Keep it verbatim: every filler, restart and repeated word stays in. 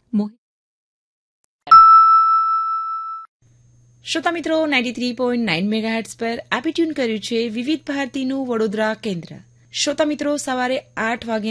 શ્રોતા મિત્રો, ninety three point nine megahertz પર આપે ટ્યુન કર્યું છે વિવિધ ભારતીનું વડોદરા કેન્દ્ર. શ્રોતા મિત્રો, સવારે આઠ વાગે